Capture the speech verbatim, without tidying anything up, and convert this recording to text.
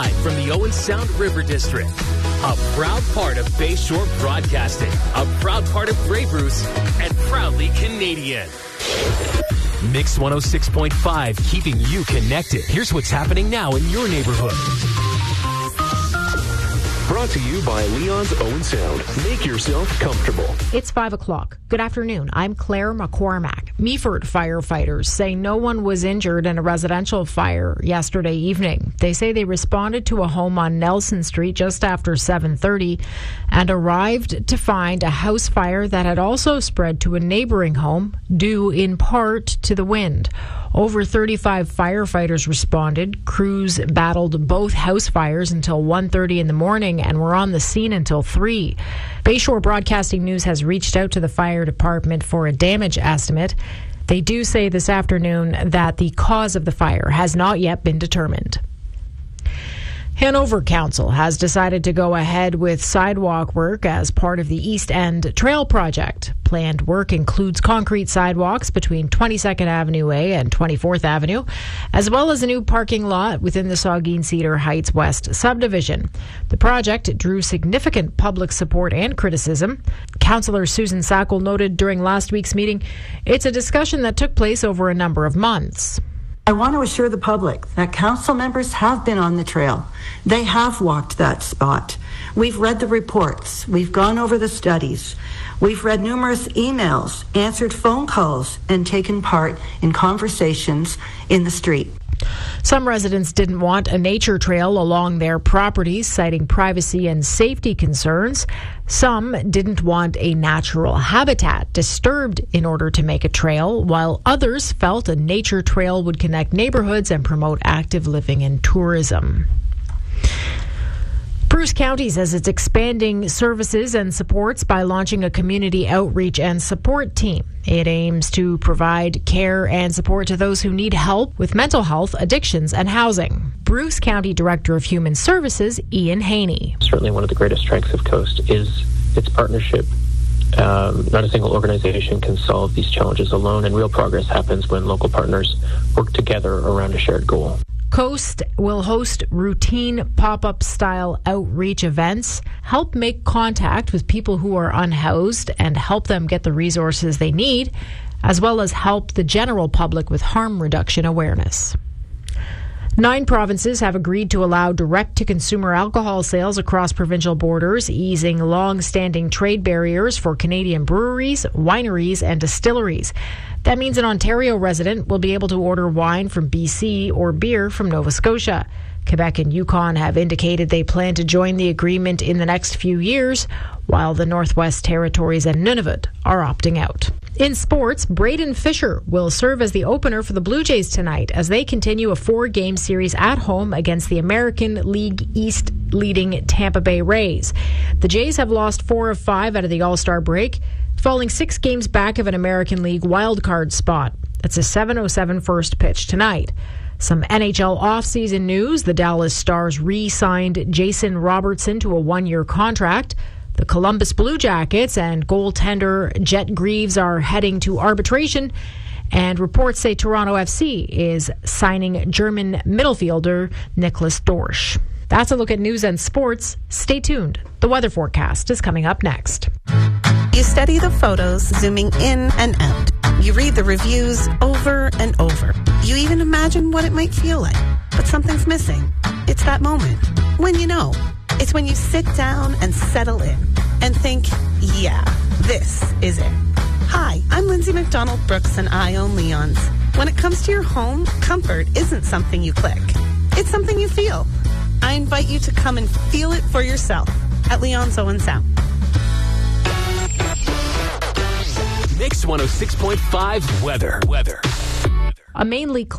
From the Owen Sound River District, a proud part of Bayshore Broadcasting, a proud part of Grey Bruce, and proudly Canadian. Mix one oh six point five, keeping you connected. Here's what's happening now in your neighborhood. Brought to you by Leon's Owen Sound. Make yourself comfortable. It's five o'clock. Good afternoon. I'm Claire McCormack. Meaford firefighters say no one was injured in a residential fire yesterday evening. They say they responded to a home on Nelson Street just after seven thirty and arrived to find a house fire that had also spread to a neighboring home, due in part to the wind. Over thirty-five firefighters responded. Crews battled both house fires until one thirty in the morning and were on the scene until three. Bayshore Broadcasting News has reached out to the fire department for a damage estimate. They do say this afternoon that the cause of the fire has not yet been determined. Hanover Council has decided to go ahead with sidewalk work as part of the East End Trail project. Planned work includes concrete sidewalks between twenty-second Avenue A and twenty-fourth Avenue, as well as a new parking lot within the Saugeen Cedar Heights West subdivision. The project drew significant public support and criticism. Councillor Susan Sackle noted during last week's meeting, it's a discussion that took place over a number of months. I want to assure the public that council members have been on the trail. They have walked that spot. We've read the reports. We've gone over the studies. We've read numerous emails, answered phone calls, and taken part in conversations in the street. Some residents didn't want a nature trail along their properties, citing privacy and safety concerns. Some didn't want a natural habitat disturbed in order to make a trail, while others felt a nature trail would connect neighborhoods and promote active living and tourism. Bruce County says it's expanding services and supports by launching a community outreach and support team. It aims to provide care and support to those who need help with mental health, addictions, and housing. Bruce County Director of Human Services, Ian Haney. Certainly one of the greatest strengths of Coast is its partnership. Um, not a single organization can solve these challenges alone, and real progress happens when local partners work together around a shared goal. Coast will host routine pop-up style outreach events, help make contact with people who are unhoused and help them get the resources they need, as well as help the general public with harm reduction awareness. Nine provinces have agreed to allow direct-to-consumer alcohol sales across provincial borders, easing long-standing trade barriers for Canadian breweries, wineries, and distilleries. That means an Ontario resident will be able to order wine from B C or beer from Nova Scotia. Quebec and Yukon have indicated they plan to join the agreement in the next few years, while the Northwest Territories and Nunavut are opting out. In sports, Braden Fisher will serve as the opener for the Blue Jays tonight as they continue a four-game series at home against the American League East leading Tampa Bay Rays. The Jays have lost four of five out of the All-Star break, falling six games back of an American League wildcard spot. That's a seven oh seven first pitch tonight. Some N H L offseason news. The Dallas Stars re-signed Jason Robertson to a one-year contract. The Columbus Blue Jackets and goaltender Jet Greaves are heading to arbitration. And reports say Toronto F C is signing German middle fielder Nicholas Dorsch. That's a look at news and sports. Stay tuned. The weather forecast is coming up next. You study the photos, zooming in and out. You read the reviews over and over. You even imagine what it might feel like. But something's missing. It's that moment. When you know. It's when you sit down and settle in and think, yeah, this is it. Hi, I'm Lindsay McDonald Brooks and I own Leon's. When it comes to your home, comfort isn't something you click. It's something you feel. I invite you to come and feel it for yourself at Leon's Owen Sound. Mix one oh six point five weather. Weather. A mainly